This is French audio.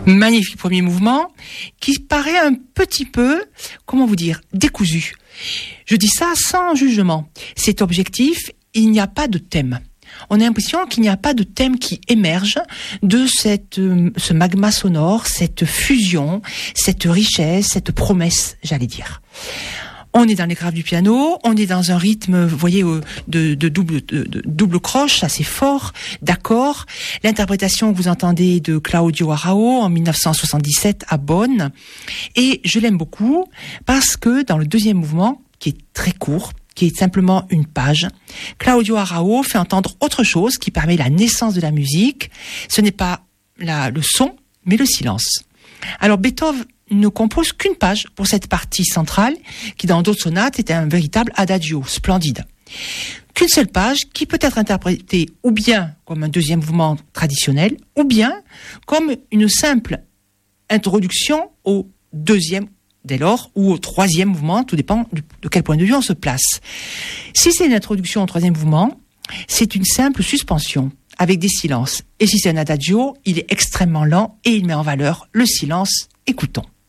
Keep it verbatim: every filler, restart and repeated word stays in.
Magnifique premier mouvement qui paraît un petit peu, comment vous dire, décousu. Je dis ça sans jugement. C'est objectif, il n'y a pas de thème. On a l'impression qu'il n'y a pas de thème qui émerge de cette, euh, ce magma sonore, cette fusion, cette richesse, cette promesse, j'allais dire. On est dans les graves du piano, on est dans un rythme, vous voyez, de, de double, de, de double croche assez fort, d'accords. L'interprétation que vous entendez de Claudio Arrau en dix-neuf cent soixante-dix-sept à Bonn. Et je l'aime beaucoup parce que dans le deuxième mouvement, qui est très court, qui est simplement une page, Claudio Arrau fait entendre autre chose qui permet la naissance de la musique. Ce n'est pas la, le son, mais le silence. Alors Beethoven ne compose qu'une page pour cette partie centrale, qui dans d'autres sonates était un véritable adagio, splendide. Qu'une seule page qui peut être interprétée ou bien comme un deuxième mouvement traditionnel, ou bien comme une simple introduction au deuxième, dès lors, ou au troisième mouvement, tout dépend de quel point de vue on se place. Si c'est une introduction au troisième mouvement, c'est une simple suspension avec des silences. Et si c'est un adagio, il est extrêmement lent et il met en valeur le silence. Écoutons.